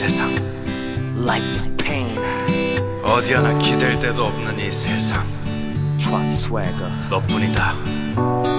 세상. Life is pain. 어디 하나 기댈 데도 없는 이 세상. Trot swagger. 너뿐이다.